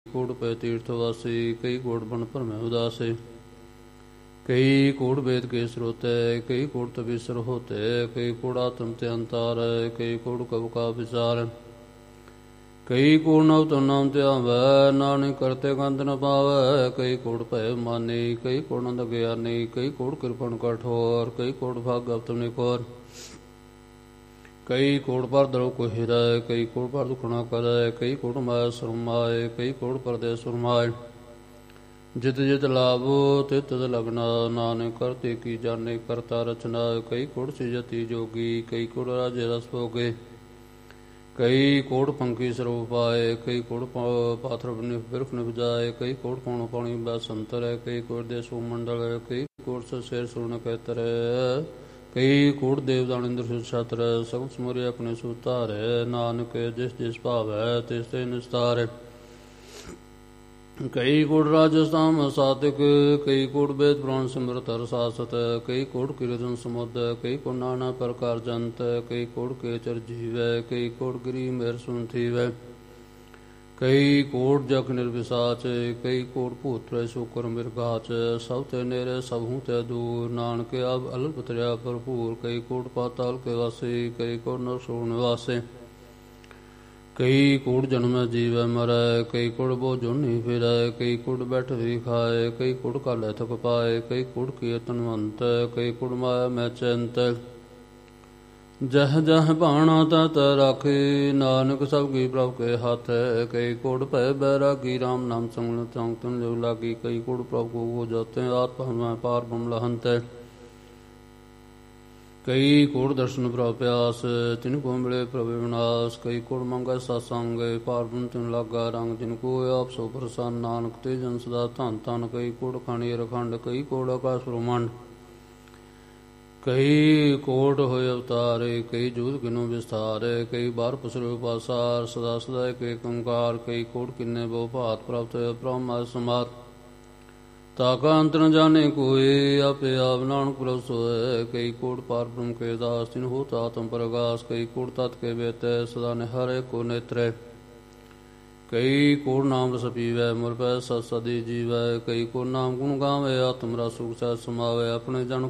ਕੋੜ ਪੈ ਤੀਰਥ ਵਾਸੀ, ਕਈ ਕੋੜ ਬਨ ਭਰਮੈ ਉਦਾਸੇ। ਕਈ ਕੋੜ ਵੇਦ ਕੇ ਸਰੋਤੈ, ਕਈ ਕੋੜ ਤਬੀਸਰ ਹੋਤੈ, ਕਈ ਕੋੜ ਆਤਮ ਤੇ ਅੰਤਾਰੈ, ਕਈ ਕੋੜ ਕਬ ਕਾ ਵਿਚਾਰੈ। ਕਈ ਕੋੜ ਨਵ ਤਨ ਨਾਮ ਧਿਆਵੈ, ਨਾਨਕ ਕਰਤੇ ਗੰਧ ਨ ਪਾਵੈ। ਕਈ ਕੋੜ ਭੈ ਮਾਨੀ, ਕਈ ਕੋੜ ਨੰਦ ਗਿਆਨੀ, ਕਈ ਕੋੜ ਕਿਰਪਨ ਕਠੋਰ, ਕਈ ਕੋੜ ਭਾਗ ਗਪਤਮ ਨਿਕੋਰ। ਕਈ ਕੋੜ ਪਰ ਦਰੋ ਕੋ ਹਿਰੈ, ਕਈ ਕੋੜ ਪਰ ਦੁਖਣਾ ਕਰੈ, ਕਈ ਕੋੜ ਮਾਇਆ ਸਰਮਾਏ, ਕਈ ਕੋੜ ਪਰਦੇ ਸੁਰਮਾਏ। ਜਿਤ ਜਿਤ ਲਾਭੋ ਤਿਤ ਤਿਤ ਲਗਨਾ, ਨਾਨਕ ਕਰਤੇ ਕੀ ਜਾਣੇ ਕਰਤਾ ਰਚਨਾ। ਕਈ ਕੋੜ ਸਿਜਤੀ ਜੋਗੀ, ਕਈ ਕੋੜ ਰਾਜੇ ਰਸ ਭੋਗੇ। ਕਈ ਕੋੜ ਪੰਖੀ ਸਰੂਪ ਪਾਏ, ਕਈ ਕੋੜ ਪਾਥਰ ਬਿਰਖ ਨਿਪਜਾਏ। ਕਈ ਕੋੜ ਪੌਣ ਪਾਣੀ ਬੈਸੰਤਰ, ਕਈ ਕੋੜ ਦੇ ਸੋ ਮੰਡਲ, ਕਈ ਕੋੜ ਸ਼ੇਰ ਸੁਣ ਕਹਿਤਰ। ਕਈ ਕੋੜ ਦੇਵਦਾਨ ਇੰਦਰ ਛਤਰ, ਸਗਲ ਸਮੁਰੇ ਆਪਣੇ ਸੁਤਾਰੈ। ਨਾਨਕ ਜਿਸ ਜਿਸ ਭਾਵੈ ਤਿਸ ਤੇ ਨਿਸਤਾਰੈ। ਕਈ ਕੋੜ ਰਾਜਸਥਾਨ ਸਾਤਿਕ, ਕਈ ਕੋੜ ਵੇਦ ਪੁਰਾਣ ਸਿਮਰਤ ਹਰਿ ਸਾਸਤ। ਕਈ ਕੋੜ ਕੀਰਤਨ ਸਮੁਦ, ਕਈ ਕੋੜ ਨਾਨਾ ਪ੍ਰਕਾਰ ਜੰਤ। ਕਈ ਕੋੜ ਕੇਚਰ ਜੀਵੈ, ਕਈ ਕੋੜ ਗਿਰੀ ਮੇਰ ਸੁਨ ਥੀਵੈ। ਕਈ ਕੋੜ ਜਗ ਨਿਰਵਿਸਾਚ, ਕਈ ਕੋੜ ਭੂਤ ਪ੍ਰੈ ਸ਼ੂਕਰ ਮਿਰਗਾਚ। ਸਭ ਤੇ ਨੇਰੇ ਸਭੂ ਤੇ ਦੂਰ, ਨਾਨਕ ਆਪ ਅਲਪ ਤਰਿਆ ਭਰਪੂਰ। ਕਈ ਕੋੜ ਪਾਤਾਲ ਕੇ ਵਾਸੀ, ਕਈ ਕੋੜ ਨਰਕ ਸੂਰ ਨਿਵਾਸੇ। ਕਈ ਕੋੜ ਜਨਮੈ ਜੀਵੈ ਮਰੈ, ਕਈ ਕੋੜ ਬੋ ਜੋਨੀ ਫਿਰੈ। ਕਈ ਕੋੜ ਬੈਠ ਵੀ ਖਾਏ, ਕਈ ਕੋੜ ਕਾਲੇ ਥਕ ਪਾਏ। ਕਈ ਕੋੜ ਕੀਰਤਨਵੰਤ, ਕਈ ਕੋੜ ਮਾਇਆ ਮੈਂ ਚਿੰਤ। ਜਹ ਜਹ ਭਾਣਾ ਤਹ ਤਹ ਰਾਖੀ, ਨਾਨਕ ਸਭ ਕੀ ਪ੍ਰਭ ਕੇ ਹੱਥ। ਕਈ ਕੋੜ ਭੈ ਬੈਰਾਗੀ, ਰਾਮ ਨਾਮ ਸੰਗ ਸੰਗ ਤੁਨ ਜੋ ਲਾਗੀ। ਕਈ ਕੋੜ ਪ੍ਰਭ ਕੋ ਹੋ ਜਾਤੇ, ਆਤਮ ਮੈਂ ਪਾਰ ਬ੍ਰਹਮ ਲਹੰਤ। ਕਈ ਕੋੜ ਦਰਸ਼ਨ ਪ੍ਰਭ ਪਿਆਸ, ਤਿਨ ਕੋ ਮਿਲੇ ਪ੍ਰਭ ਵਿਨਾਸ਼। ਕਈ ਕੋੜ ਮੰਗੈ ਸਤਸੰਗ, ਪਾਰ ਬ੍ਰਹਮ ਤਿਨ ਲਾਗਾ ਰੰਗ। ਜਿਨ ਕੋ ਆਪ ਸੋ ਪ੍ਰਸੰਨ, ਨਾਨਕ ਤੇ ਜਨ ਸਦਾ ਧਨ ਧਨ। ਕਈ ਕੋੜ ਖਾਣੀ ਰਖੰਡ, ਕਈ ਕੋੜ ਆਕਾਸ਼ ਬ੍ਰਹਮੰਡ। ਕਈ ਕੋਟ ਹੋਏ ਅਵਤਾਰੇ, ਕਈ ਜੂਤ ਕਿਨੋ ਵਿਸਥਾਰੇ। ਕਈ ਬਾਰ ਪਸਰੇ ਉਪਾਸਾਰ, ਸਦਾ ਸਦਾ ਏਕ ਓੰਕਾਰ। ਕਈ ਕੋਟ ਕਿੰਨੇ ਬਹੁ ਭਾਤ, ਪ੍ਰਭਤ ਬ੍ਰਹਮ ਸਮਾਤ। ਤਾਕਾ ਅੰਤ ਨ ਜਾਣੇ ਕੋਇ, ਆਪੇ ਆਪ ਨਾਨਕ ਪ੍ਰਭ ਸੋਇ। ਕਈ ਕੋਟ ਪਾਰ ਬ੍ਰਹਮ ਕੇ ਦਾਸ, ਤਿਨ ਹੋਤ ਆਤਮ ਪ੍ਰਗਾਸ। ਕਈ ਕੋਟ ਤਤ ਕੇ ਬੇਤੈ, ਸਦਾ ਨਿਹਰੇ ਕੋ ਨੇਤਰੈ। ਕਈ ਕੋੜ ਨਾਮ ਰਸ ਪੀਵੈ, ਮੁਰ ਪੈ ਸਤ ਸਦੀ ਜੀਵੈ। ਕਈ ਕੋੜ ਨਾਮ ਗੁਣ ਗਾਵੇ, ਆਤਮ ਰਸ ਸੁਖ ਸਹਿਜ ਸਮਾਵੈ। ਆਪਣੇ ਜਨ